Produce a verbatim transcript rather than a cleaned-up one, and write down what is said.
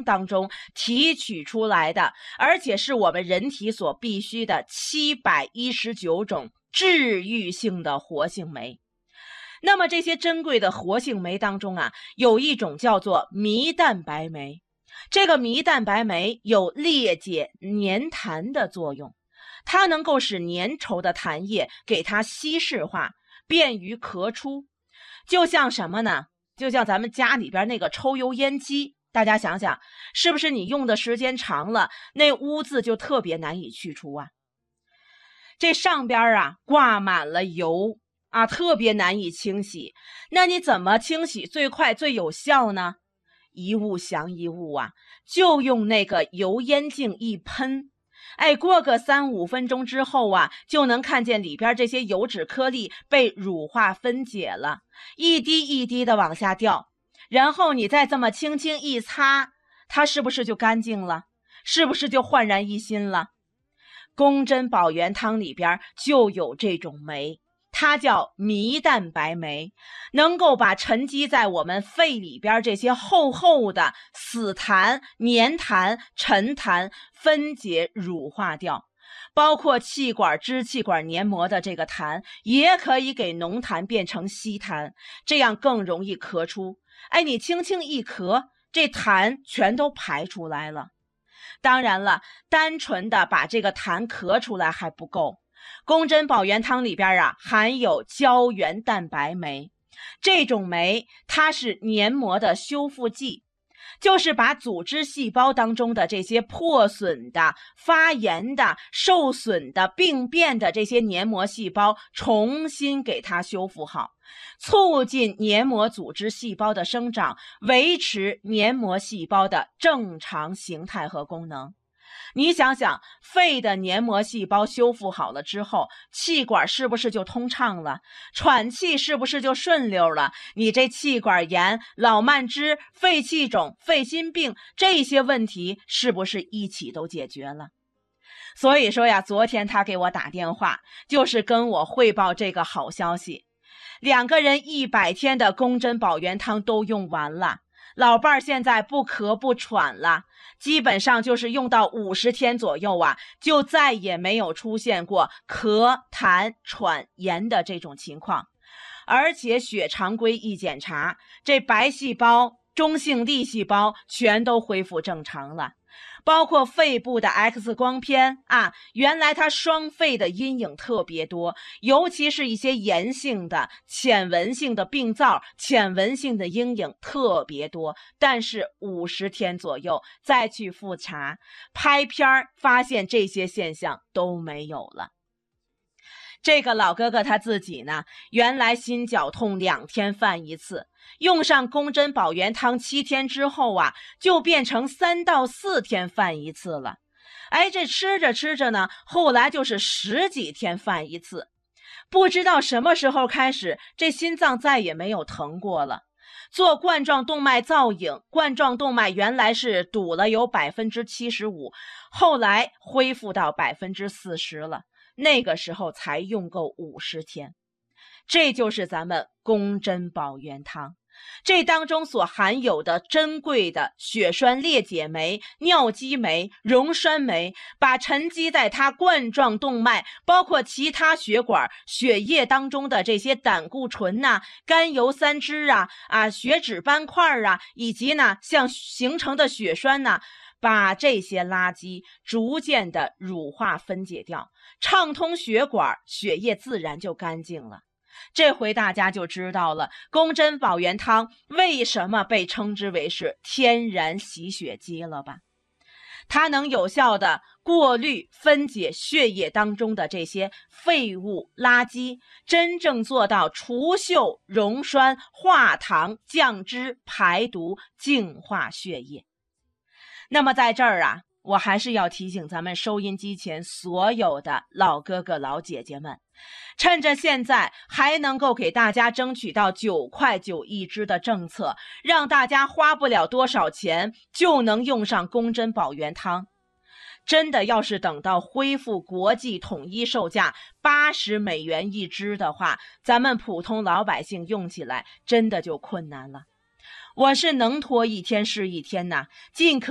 虫当中提取出来的，而且是我们人体所必需的七百一十九种治愈性的活性酶。那么这些珍贵的活性酶当中啊，有一种叫做胰蛋白酶。这个胰蛋白酶有裂解粘痰的作用，它能够使粘稠的痰液给它稀释化，便于咳出。就像什么呢？就像咱们家里边那个抽油烟机，大家想想，是不是你用的时间长了，那污渍就特别难以去除啊？这上边啊挂满了油啊，特别难以清洗。那你怎么清洗最快最有效呢？一物降一物啊，就用那个油烟镜一喷，哎，过个三五分钟之后啊，就能看见里边这些油脂颗粒被乳化分解了，一滴一滴的往下掉。然后你再这么轻轻一擦，它是不是就干净了？是不是就焕然一新了？宫珍宝元汤里边就有这种酶，它叫胰蛋白酶，能够把沉积在我们肺里边这些厚厚的死痰、粘痰、沉痰分解乳化掉，包括气管、支气管黏膜的这个痰也可以给浓痰变成稀痰，这样更容易咳出。哎，你轻轻一咳，这痰全都排出来了。当然了，单纯的把这个痰咳出来还不够，宫珍宝元汤里边啊含有胶原蛋白酶，这种酶它是黏膜的修复剂，就是把组织细胞当中的这些破损的、发炎的、受损的、病变的这些黏膜细胞重新给它修复好，促进黏膜组织细胞的生长，维持黏膜细胞的正常形态和功能。你想想，肺的黏膜细胞修复好了之后，气管是不是就通畅了？喘气是不是就顺溜了？你这气管炎、老慢支、肺气肿、肺心病这些问题是不是一起都解决了？所以说呀，昨天他给我打电话，就是跟我汇报这个好消息。两个人一百天的宫珍宝元汤都用完了，老伴儿现在不咳不喘了，基本上就是用到五十天左右啊，就再也没有出现过咳、痰、喘、炎的这种情况。而且血常规一检查，这白细胞、中性粒细胞全都恢复正常了。包括肺部的 X 光片啊，原来它双肺的阴影特别多，尤其是一些炎性的、浅纹性的病灶、浅纹性的阴影特别多。但是五十天左右再去复查，拍片发现这些现象都没有了。这个老哥哥他自己呢，原来心绞痛两天犯一次，用上宫珍宝元汤七天之后啊，就变成三到四天犯一次了。哎，这吃着吃着呢，后来就是十几天犯一次。不知道什么时候开始，这心脏再也没有疼过了。做冠状动脉造影，冠状动脉原来是堵了有 百分之七十五， 后来恢复到 百分之四十 了。那个时候才用够五十天。这就是咱们宫珍宝元汤，这当中所含有的珍贵的血栓裂解酶、尿激酶、溶栓酶，把沉积在它冠状动脉包括其他血管血液当中的这些胆固醇呐、甘油三酯啊、啊血脂斑块啊，以及呢像形成的血栓呐、把这些垃圾逐渐的乳化分解掉，畅通血管，血液自然就干净了。这回大家就知道了宫珍宝元汤为什么被称之为是天然洗血机了吧？它能有效的过滤分解血液当中的这些废物垃圾，真正做到除锈、溶栓、化糖、降脂、排毒、净化血液。那么在这儿啊，我还是要提醒咱们收音机前所有的老哥哥老姐姐们，趁着现在还能够给大家争取到九块九一支的政策，让大家花不了多少钱就能用上宫珍宝元汤。真的要是等到恢复国际统一售价八十美元一支的话，咱们普通老百姓用起来真的就困难了。我是能拖一天是一天呐，尽可